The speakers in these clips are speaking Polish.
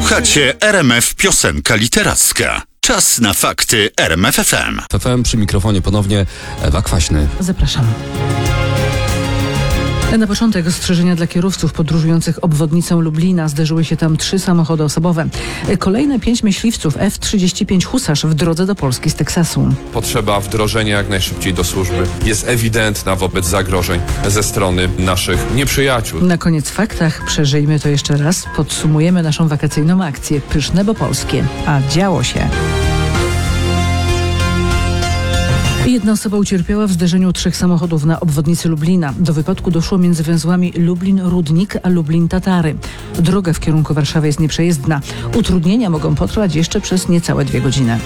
Słuchacie RMF Piosenka Literacka. Czas na fakty RMF FM. FM przy mikrofonie ponownie Ewa Kwaśny. Zapraszam. Na początek ostrzeżenia dla kierowców podróżujących obwodnicą Lublina. Zderzyły się tam 3 samochody osobowe. Kolejne 5 myśliwców F-35 Husarz w drodze do Polski z Teksasu. Potrzeba wdrożenia jak najszybciej do służby jest ewidentna wobec zagrożeń ze strony naszych nieprzyjaciół. Na koniec w faktach przeżyjmy to jeszcze raz. Podsumujemy naszą wakacyjną akcję Pyszne, bo polskie. A działo się. Jedna osoba ucierpiała w zderzeniu 3 samochodów na obwodnicy Lublina. Do wypadku doszło między węzłami Lublin-Rudnik a Lublin-Tatary. Droga w kierunku Warszawy jest nieprzejezdna. Utrudnienia mogą potrwać jeszcze przez niecałe 2 godziny.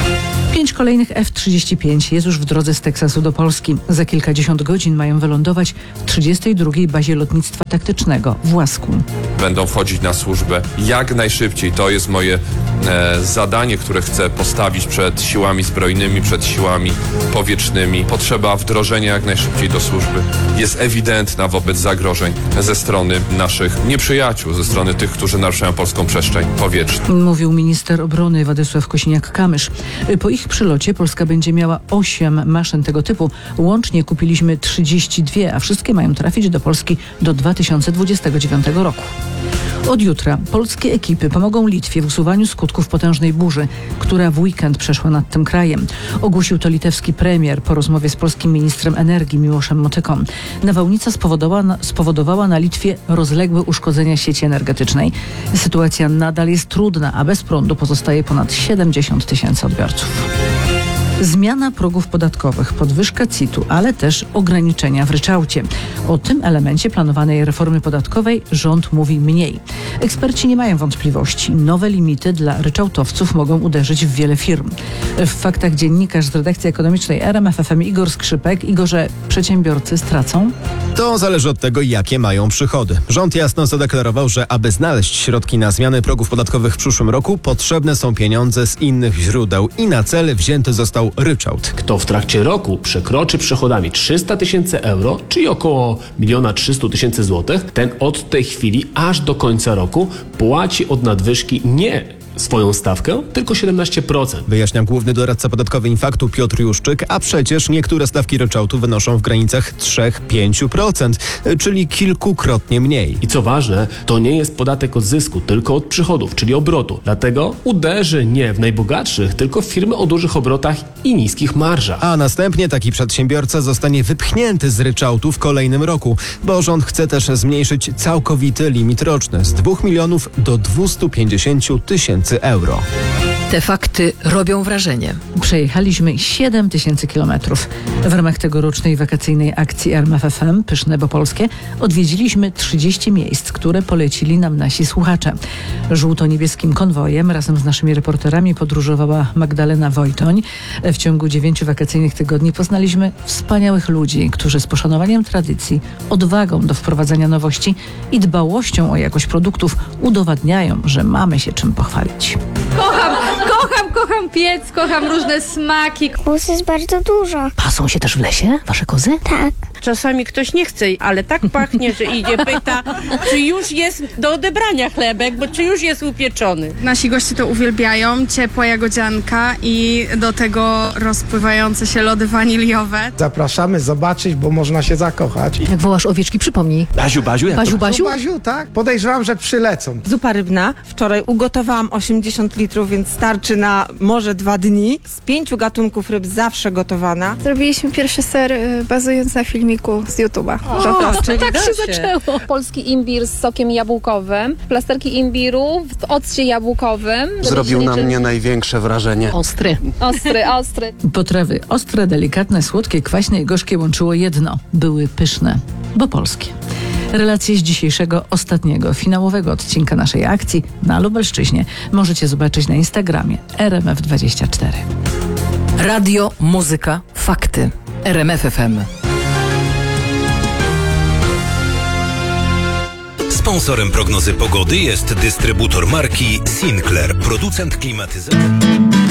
5 kolejnych F-35 jest już w drodze z Teksasu do Polski. Za kilkadziesiąt godzin mają wylądować w 32. bazie lotnictwa taktycznego w Łasku. Będą wchodzić na służbę jak najszybciej. To jest moje zadanie, które chcę postawić przed siłami zbrojnymi, przed siłami powietrznymi. Potrzeba wdrożenia jak najszybciej do służby jest ewidentna wobec zagrożeń ze strony naszych nieprzyjaciół, ze strony tych, którzy naruszają polską przestrzeń powietrzną. Mówił minister obrony Władysław Kosiniak-Kamysz. Po ich przylocie Polska będzie miała 8 maszyn tego typu. Łącznie kupiliśmy 32, a wszystkie mają trafić do Polski do 2029 roku. Od jutra polskie ekipy pomogą Litwie w usuwaniu skutków potężnej burzy, która w weekend przeszła nad tym krajem. Ogłosił to litewski premier po rozmowie z polskim ministrem energii Miłoszem Motyką. Nawałnica spowodowała na Litwie rozległe uszkodzenia sieci energetycznej. Sytuacja nadal jest trudna, a bez prądu pozostaje ponad 70 000 odbiorców. Zmiana progów podatkowych, podwyżka CIT-u, ale też ograniczenia w ryczałcie. O tym elemencie planowanej reformy podatkowej rząd mówi mniej. Eksperci nie mają wątpliwości. Nowe limity dla ryczałtowców mogą uderzyć w wiele firm. W faktach dziennikarz z redakcji ekonomicznej RMF FM Igor Skrzypek. Igorze, przedsiębiorcy stracą? To zależy od tego, jakie mają przychody. Rząd jasno zadeklarował, że aby znaleźć środki na zmiany progów podatkowych w przyszłym roku, potrzebne są pieniądze z innych źródeł i na cel wzięty został ryczałt. Kto w trakcie roku przekroczy przychodami 300 000 euro, czyli około 1 300 000 złotych, ten od tej chwili aż do końca roku płaci od nadwyżki nie swoją stawkę, tylko 17%. Wyjaśnia główny doradca podatkowy Infaktu Piotr Juszczyk, a przecież niektóre stawki ryczałtu wynoszą w granicach 3-5%, czyli kilkukrotnie mniej. I co ważne, to nie jest podatek od zysku, tylko od przychodów, czyli obrotu. Dlatego uderzy nie w najbogatszych, tylko w firmy o dużych obrotach i niskich marżach. A następnie taki przedsiębiorca zostanie wypchnięty z ryczałtu w kolejnym roku, bo rząd chce też zmniejszyć całkowity limit roczny z 2 milionów do 250 000 euro. Te fakty robią wrażenie. Przejechaliśmy 7 000 kilometrów. W ramach tegorocznej wakacyjnej akcji RMF FM Pyszne, bo polskie odwiedziliśmy 30 miejsc, które polecili nam nasi słuchacze. Żółto-niebieskim konwojem razem z naszymi reporterami podróżowała Magdalena Wojtoń. W ciągu 9 wakacyjnych tygodni poznaliśmy wspaniałych ludzi, którzy z poszanowaniem tradycji, odwagą do wprowadzania nowości i dbałością o jakość produktów udowadniają, że mamy się czym pochwalić. Kocham piec, kocham różne smaki. Kóz jest bardzo dużo. Pasą się też w lesie, wasze kozy? Tak. Czasami ktoś nie chce, ale tak pachnie, że idzie, pyta, czy już jest do odebrania chlebek, bo czy już jest upieczony. Nasi goście to uwielbiają, ciepła jagodzianka i do tego rozpływające się lody waniliowe. Zapraszamy zobaczyć, bo można się zakochać. Jak wołasz owieczki, przypomnij. Baziu? Baziu, tak? Podejrzewam, że przylecą. Zupa rybna. Wczoraj ugotowałam 80 litrów, więc starczy na może 2 dni. Z 5 gatunków ryb zawsze gotowana. Zrobiliśmy pierwszy ser bazując na filmiku z YouTube'a. Tak się zaczęło. Polski imbir z sokiem jabłkowym, plasterki imbiru w occie jabłkowym. Zrobił na mnie największe wrażenie. Ostry. Potrawy ostre, delikatne, słodkie, kwaśne i gorzkie łączyło jedno. Były pyszne, bo polskie. Relacje z dzisiejszego, ostatniego, finałowego odcinka naszej akcji na Lubelszczyźnie możecie zobaczyć na Instagramie RMF24. Radio, muzyka, fakty. RMF FM. Sponsorem prognozy pogody jest dystrybutor marki Sinclair, producent klimatyzacji.